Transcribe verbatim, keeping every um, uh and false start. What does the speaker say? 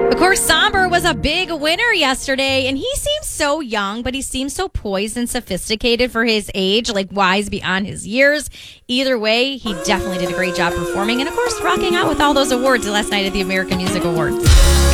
Of course, Somber was a big winner yesterday, and he seems so young, but he seems so poised and sophisticated for his age, like wise beyond his years. Either way, he definitely did a great job performing and, of course, rocking out with all those awards last night at the American Music Awards.